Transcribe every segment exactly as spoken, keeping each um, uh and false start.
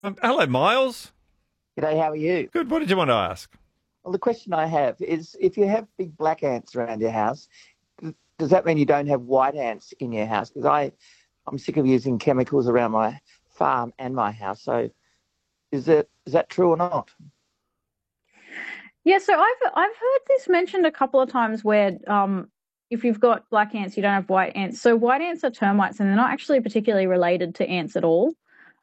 Um, hello, Miles. G'day, how are you? Good. What did you want to ask? Well, the question I have is if you have big black ants around your house, d- does that mean you don't have white ants in your house? Because I, I'm sick of using chemicals around my farm and my house. So is it is that true or not? Yeah, so I've I've heard this mentioned a couple of times where um, if you've got black ants, you don't have white ants. So white ants are termites, and they're not actually particularly related to ants at all.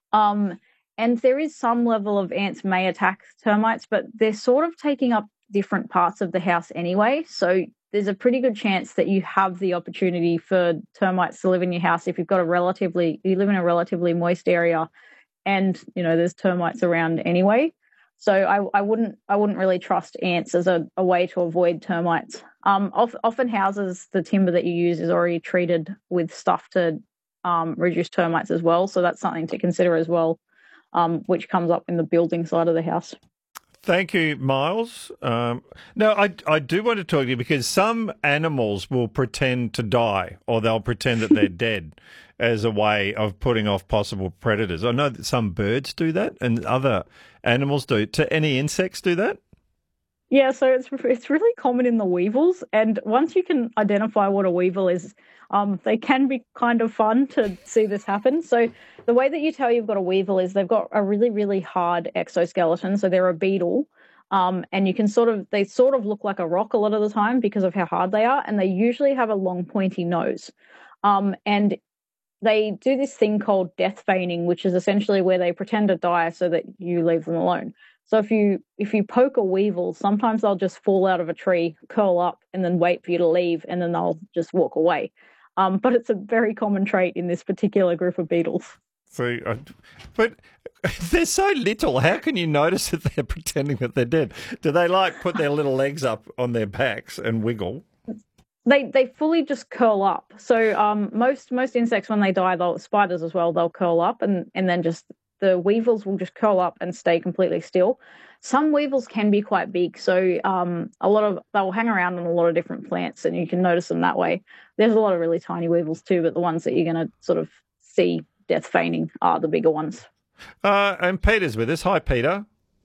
Um, and there is some level of ants may attack termites, but they're sort of taking up different parts of the house anyway. So there's a pretty good chance that you have the opportunity for termites to live in your house if you've got a relatively you live in a relatively moist area, and you know there's termites around anyway. So I, I wouldn't I wouldn't really trust ants as a, a way to avoid termites. Um, of, often houses, the timber that you use is already treated with stuff to um, reduce termites as well. So that's something to consider as well, um, which comes up in the building side of the house. Thank you, Miles. Um, no, I, I do want to talk to you because some animals will pretend to die or they'll pretend that they're dead as a way of putting off possible predators. I know that some birds do that and other animals do. To any insects do that? Yeah, so it's it's really common in the weevils, and once you can identify what a weevil is, um, they can be kind of fun to see this happen. So the way that you tell you've got a weevil is they've got a really, really hard exoskeleton, so they're a beetle, um, and you can sort of they sort of look like a rock a lot of the time because of how hard they are, and they usually have a long pointy nose, um, and they do this thing called death feigning, which is essentially where they pretend to die so that you leave them alone. So if you if you poke a weevil, sometimes they'll just fall out of a tree, curl up, and then wait for you to leave, and then they'll just walk away. Um, but it's a very common trait in this particular group of beetles. So, uh, but they're so little. How can you notice that they're pretending that they're dead? Do they like put their little legs up on their backs and wiggle? They they fully just curl up. So um, most most insects when they die, they'll spiders as well. They'll curl up and and then just the weevils will just curl up and stay completely still. Some weevils can be quite big, so um, a lot of they'll hang around on a lot of different plants, and you can notice them that way. There's a lot of really tiny weevils too, but the ones that you're going to sort of see death feigning are the bigger ones. Uh, and Peter's with us. Hi, Peter.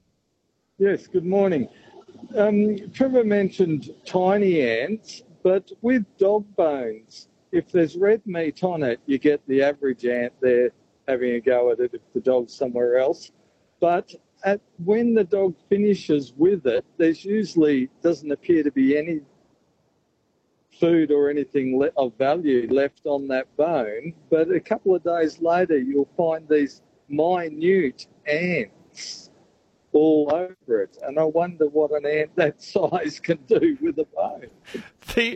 Yes, good morning. Um, Trevor mentioned tiny ants, but with dog bones, if there's red meat on it, you get the average ant there having a go at it if the dog's somewhere else. But at, when the dog finishes with it, there's usually doesn't appear to be any food or anything le- of value left on that bone. But a couple of days later, you'll find these minute ants all over it. And I wonder what an ant that size can do with a bone. The,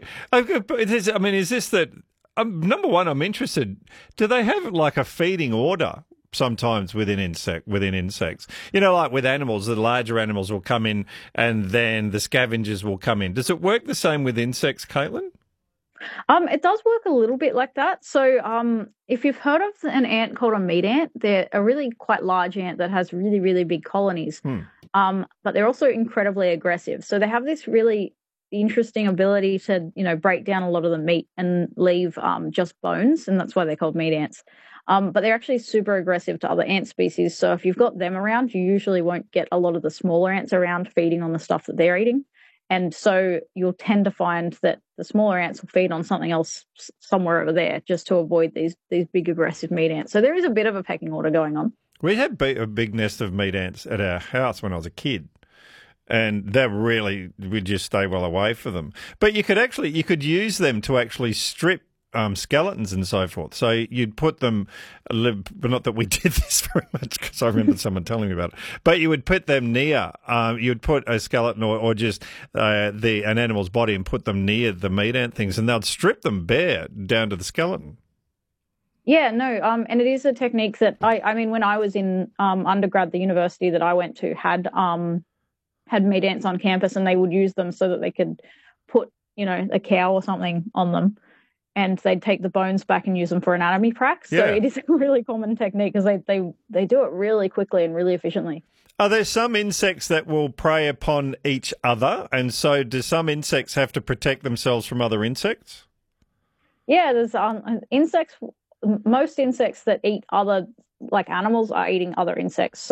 I mean, is this that? Um, number one, I'm interested. Do they have like a feeding order sometimes within insect within insects? You know, like with animals, the larger animals will come in, and then the scavengers will come in. Does it work the same with insects, Caitlin? Um, it does work a little bit like that. So, um, if you've heard of an ant called a meat ant, they're a really quite large ant that has really, really big colonies. Hmm. Um, but they're also incredibly aggressive. So they have this really interesting ability to, you know, break down a lot of the meat and leave um, just bones, and that's why they're called meat ants. Um, but they're actually super aggressive to other ant species. So if you've got them around, you usually won't get a lot of the smaller ants around feeding on the stuff that they're eating. And so you'll tend to find that the smaller ants will feed on something else somewhere over there just to avoid these these big aggressive meat ants. So there is a bit of a pecking order going on. We had a big nest of meat ants at our house when I was a kid. And they're really, we just stay well away from them. But you could actually, you could use them to actually strip um, skeletons and so forth. So you'd put them, but not that we did this very much because I remember someone telling me about it. But you would put them near, um, you'd put a skeleton or, or just uh, the an animal's body and put them near the meat ant things, and they'd strip them bare down to the skeleton. Yeah, no, um, and it is a technique that I, I mean, when I was in um, undergrad, the university that I went to had um, had meat ants on campus, and they would use them so that they could put, you know, a cow or something on them, and they'd take the bones back and use them for anatomy pracs. So Yeah. it is a really common technique because they, they, they do it really quickly and really efficiently. Are there some insects that will prey upon each other? And so do some insects have to protect themselves from other insects? Yeah, there's um, insects, most insects that eat other, like animals, are eating other insects.